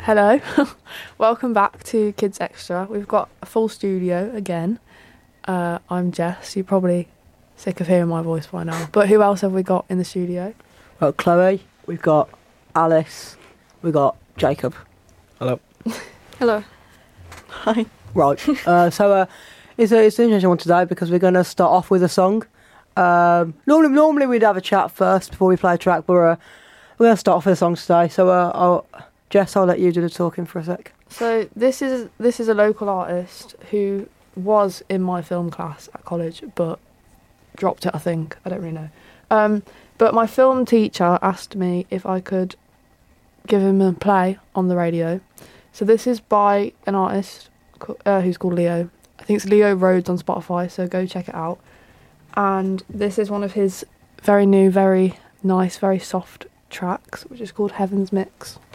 Hello, welcome back to Kids Extra. We've got a full studio again. I'm Jess. You're probably sick of hearing my voice by now. But who else have we got in the studio? We've got Chloe, we've got Alice, we've got Jacob. Hello. Hello. Hi. Right, so it's an interesting one today because we're going to start off with a song. Normally we'd have a chat first before we play a track, but we're going to start off with a song today. So Jess, I'll let you do the talking for a sec. So this is a local artist who was in my film class at college, but dropped it, I think. I don't really know. But my film teacher asked me if I could give him a play on the radio. So this is by an artist who's called Leo. I think it's Leo Rhodes on Spotify, so go check it out. And this is one of his very new, very nice, very soft tracks, which is called Heaven's Mix.